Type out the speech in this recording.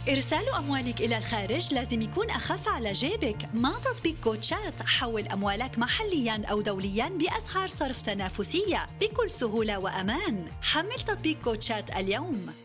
إرسال أموالك إلى الخارج لازم يكون أخف على جيبك. مع تطبيق كوتشات حول أموالك محلياً أو دولياً بأسعار صرف تنافسية بكل سهولة وأمان. حمل تطبيق كوتشات اليوم.